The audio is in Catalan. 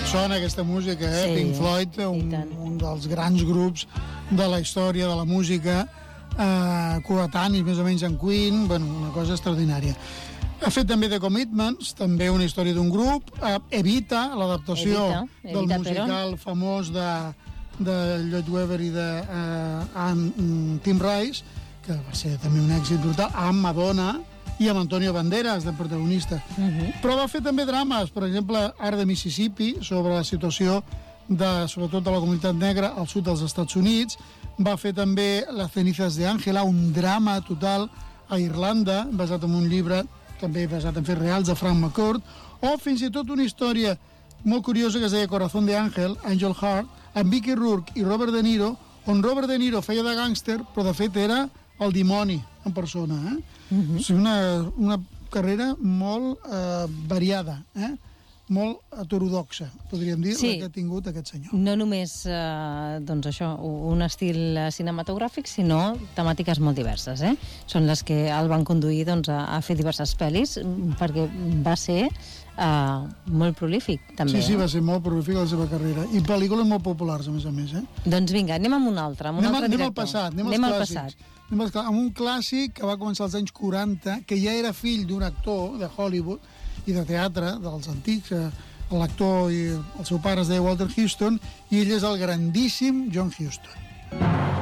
Sona aquesta música, Sí, Pink Floyd, un dels grans grups de la història de la música, coetanis més o menys en Queen, bueno, una cosa extraordinària. Ha fet també The Commitments, també una història d'un grup, Evita, l'adaptació del musical famós de Lloyd Webber i de Tim Rice, que va ser també un èxit brutal, amb Madonna i amb Antonio Banderas, de protagonista. Però va fer també drames, per exemple, Art de Mississippi, sobre la situació sobretot de la comunitat negra al sud dels Estats Units. Va fer també Las cenizas de Ángela, un drama total a Irlanda, basat en un llibre també basat en fets reals de Frank McCourt, o fins i tot una història molt curiosa que es deia Corazón de Ángel, Angel Heart, amb Mickey Rourke i Robert De Niro, on Robert De Niro feia de gàngster, però de fet era el dimoni en persona. O sigui, una carrera molt variada, molt heterodoxa, podríem dir, la que ha tingut aquest senyor. No només doncs això, un estil cinematogràfic, sinó temàtiques molt diverses. Són les que el van conduir doncs, a fer diverses pel·lis, perquè va ser molt prolífic, també. Sí, va ser molt prolífic la seva carrera. I pel·lícules molt populars, a més. Doncs vinga, anem amb un altre, amb un altre director. Anem al passat, anem als clàssics. Amb un clàssic que va començar als anys 40, que ja era fill d'un actor de Hollywood i de teatre, dels antics. L'actor i el seu pare es deia Walter Huston, i ell és el grandíssim John Huston.